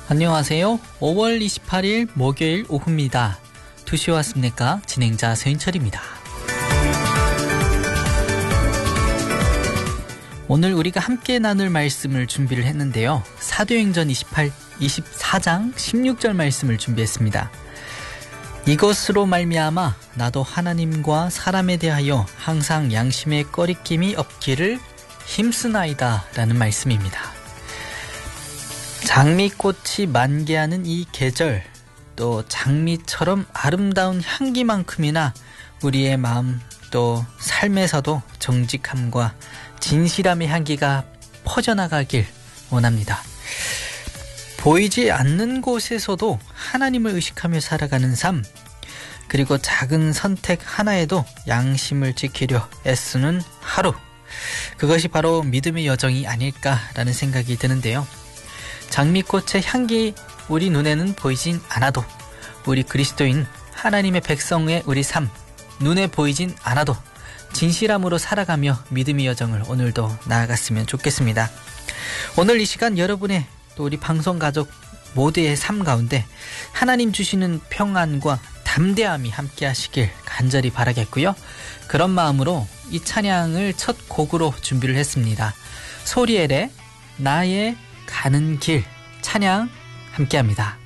안녕하세요. 5월 28일 목요일 오후입니다. 2시 왔습니까? 진행자 서인철입니다. 오늘 우리가 함께 나눌 말씀을 준비를 했는데요. 사도행전 24장 16절 말씀을 준비했습니다. 이것으로 말미암아 나도 하나님과 사람에 대하여 항상 양심의 꺼리낌이 없기를 힘쓰나이다 라는 말씀입니다. 장미꽃이 만개하는 이 계절, 또 장미처럼 아름다운 향기만큼이나 우리의 마음 또 삶에서도 정직함과 진실함의 향기가 퍼져나가길 원합니다. 보이지 않는 곳에서도 하나님을 의식하며 살아가는 삶, 그리고 작은 선택 하나에도 양심을 지키려 애쓰는 하루, 그것이 바로 믿음의 여정이 아닐까라는 생각이 드는데요. 장미꽃의 향기 우리 눈에는 보이진 않아도 우리 그리스도인 하나님의 백성의 우리 삶 눈에 보이진 않아도 진실함으로 살아가며 믿음의 여정을 오늘도 나아갔으면 좋겠습니다. 오늘 이 시간 여러분의 또 우리 방송가족 모두의 삶 가운데 하나님 주시는 평안과 담대함이 함께 하시길 간절히 바라겠고요. 그런 마음으로 이 찬양을 첫 곡으로 준비를 했습니다. 소리엘의 나의 가는 길 찬양 함께합니다.